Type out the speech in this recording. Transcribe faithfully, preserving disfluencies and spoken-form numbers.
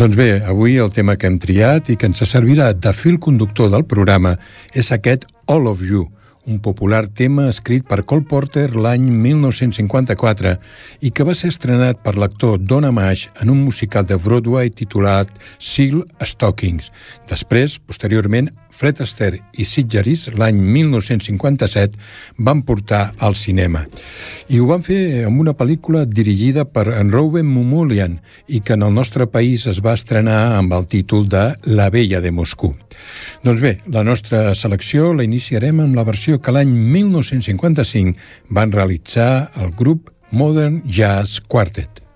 Doncs bé, avui el tema que hem triat i que ens servirà de fil conductor del programa és aquest All of You, un popular tema escrit per Cole Porter l'any mil nou-cents cinquanta-quatre i que va ser estrenat per l'actor Don Amash en un musical de Broadway titulat Seal Stockings. Després, posteriorment, Fred Astaire i Sid Caesar l'any mil nou-cents cinquanta-set van portar al cinema. I ho van fer amb una pel·lícula dirigida per en Rouben Mamoulian i que en el nostre país es va estrenar amb el títol de La Bella de Moscou. Doncs bé, la nostra selecció la iniciarem amb la versió que l'any mil nou-cents cinquanta-cinc van realitzar el grup Modern Jazz Quartet.